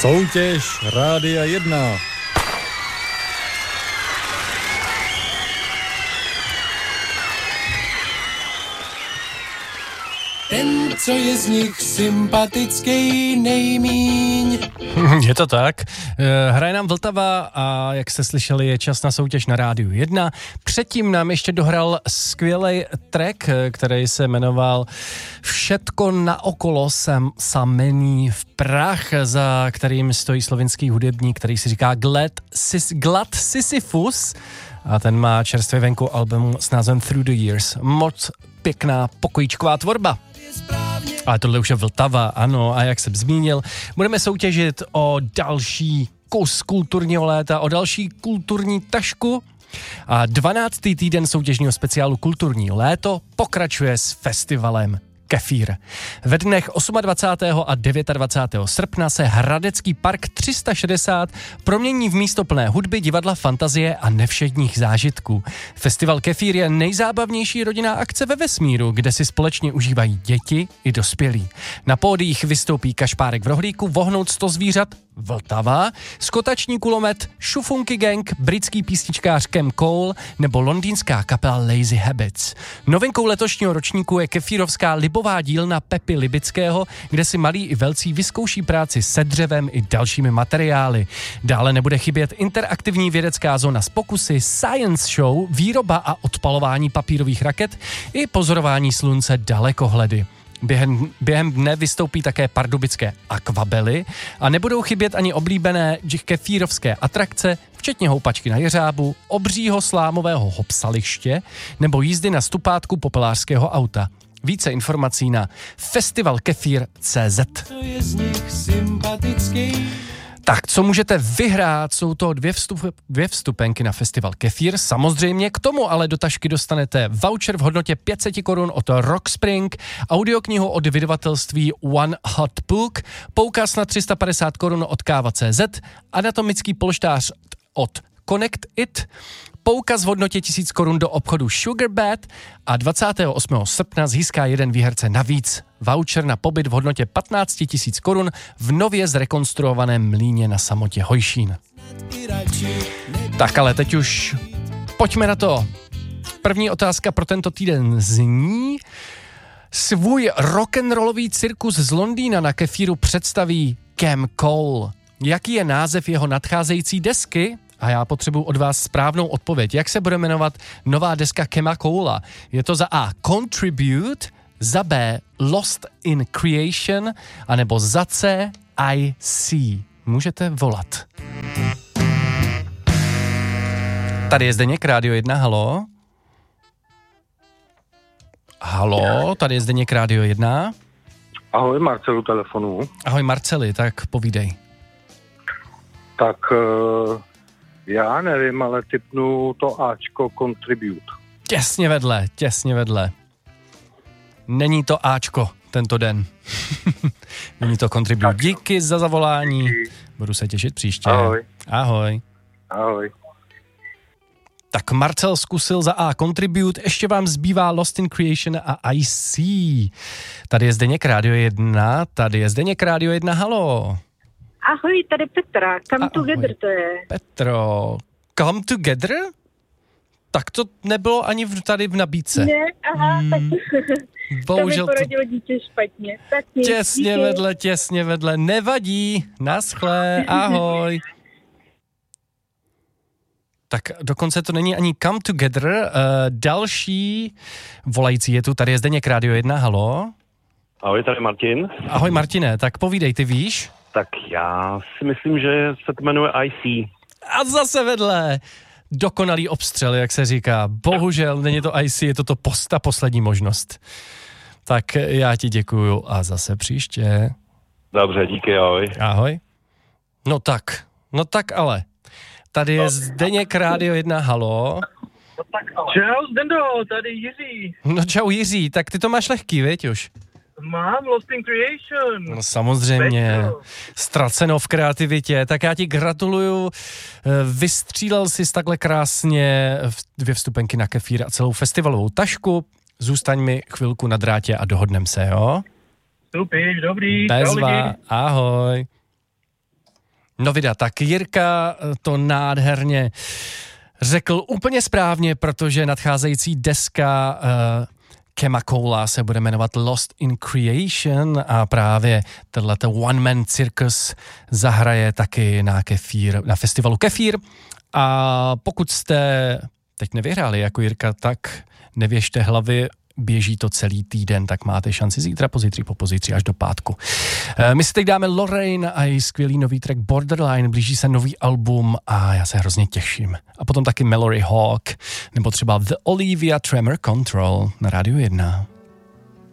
Soutěž Rádia 1. Ten, co je z nich sympatický nejmíň. Je to tak. Hraje nám Vltava a jak jste slyšeli, je čas na soutěž na Rádiu 1. Předtím nám ještě dohral skvělej track, který se jmenoval Všetko naokolo samení v prach, za kterým stojí slovinský hudebník, který si říká Glad Sisyphus, a ten má čerstvě venku album s názvem Through the Years. Moc pěkná pokojíčková tvorba. Ale tohle už je Vltava, ano, a jak jsem zmínil, budeme soutěžit o další kus kulturního léta, o další kulturní tašku. A 12. týden soutěžního speciálu Kulturní léto pokračuje s festivalem Kefír. Ve dnech 28. a 29. srpna se Hradecký park 360 promění v místo plné hudby, divadla, fantazie a nevšedních zážitků. Festival Kefír je nejzábavnější rodinná akce ve vesmíru, kde si společně užívají děti i dospělí. Na pódiích vystoupí Kašpárek v rohlíku, Vohnout 100 zvířat, Vltava, Skotační kulomet, Šufunky gang, britský písničkář Cam Cole nebo londýnská kapela Lazy Habits. Novinkou letošního ročníku je kefírovská libová dílna Pepy Libického, kde si malí i velcí vyzkouší práci se dřevem i dalšími materiály. Dále nebude chybět interaktivní vědecká zóna s pokusy, science show, výroba a odpalování papírových raket i pozorování slunce dalekohledy. Během dne vystoupí také pardubické akvabely a nebudou chybět ani oblíbené kefírovské atrakce, včetně houpačky na jeřábu, obřího slámového hopsaliště nebo jízdy na stupátku popelářského auta. Více informací na festivalkefír.cz. Tak, co můžete vyhrát? Jsou to dvě vstupenky na festival Kefír. Samozřejmě k tomu ale do tašky dostanete voucher v hodnotě 500 korun od Rockspring, audioknihu od vydavatelství One Hot Book, poukaz na 350 korun od Káva.cz, anatomický polštář od Connect It, poukaz v hodnotě 1000 korun do obchodu Sugarbad a 28. srpna získá jeden výherce navíc voucher na pobyt v hodnotě 15 000 korun v nově zrekonstruovaném mlýně na samotě Hojšín. Tak ale teď už pojďme na to. První otázka pro tento týden zní: svůj rock'n'rollový cirkus z Londýna na Kefíru představí Cam Cole. Jaký je název jeho nadcházející desky? A já potřebuji od vás správnou odpověď. Jak se bude jmenovat nová deska Cama Colea? Je to za A Contribute, za B Lost in Creation, anebo za C I See. Můžete volat. Tady je Zdeněk, Rádio 1, halo? Halo, tady je Zdeněk, Rádio 1. Ahoj, Marcelu telefonu. Ahoj Marceli, tak povídej. Tak já nevím, ale tipnu to Ačko Contribute. Těsně vedle. Není to Ačko tento den. Není to Contribute. Díky za zavolání. Budu se těšit příště. Ahoj. Tak Marcel zkusil za A Contribute, ještě vám zbývá Lost in Creation a I See. Tady je Zdeněk, Rádio 1, halo. Ahoj, tady Petra, Come Together to je. Petro, Come Together? Tak to nebylo ani tady v nabídce. Ne, aha, tak bohužel to mi porodilo dítě špatně. Tak těsně vedle, nevadí, naschle, ahoj. Tak dokonce to není ani Come Together, další volající je tu, tady je Zdeněk, Rádio 1, halo. Ahoj, tady Martin. Ahoj Martine, tak povídej, ty víš? Tak já si myslím, že se to jmenuje IC. A zase vedle. Dokonalý obstřel, jak se říká. Bohužel není to IC, je to ta poslední možnost. Tak já ti děkuju a zase příště. Dobře, díky, ahoj. Ahoj. No tak ale. Tady je Zdeněk, Rádio 1, halo. Čau Zdendo, tady Jiří. No čau Jiří, tak ty to máš lehký, viď už? Mám Lost in Creation. No samozřejmě, ztraceno v kreativitě, tak já ti gratuluju, vystřílel jsi takhle krásně 2 vstupenky na Kefír a celou festivalovou tašku, zůstaň mi chvilku na drátě a dohodnem se, jo? Super, dobrý. Bezva, ahoj. No vida, tak Jirka to nádherně řekl úplně správně, protože nadcházející deska Kema Cola se bude jmenovat Lost in Creation a právě tenhlete One Man Circus zahraje taky na festivalu Kefír. A pokud jste teď nevyhráli jako Jirka, tak nevěžte hlavy, běží to celý týden, tak máte šanci zítra, pozítří, popozítří až do pátku. My si teď dáme Lorraine a její skvělý nový track Borderline, blíží se nový album a já se hrozně těším. A potom taky Mallory Hawk, nebo třeba The Olivia Tremor Control na Rádiu 1.